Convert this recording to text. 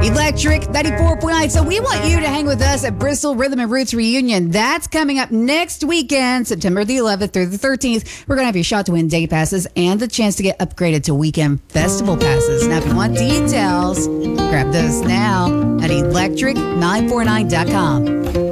Electric 94.9. So we want you to hang with us at Bristol Rhythm and Roots Reunion. That's coming up next weekend, September the 11th through the 13th. We're going to have your shot to win day passes and the chance to get upgraded to weekend festival passes. Now, if you want details, grab those now at electric949.com.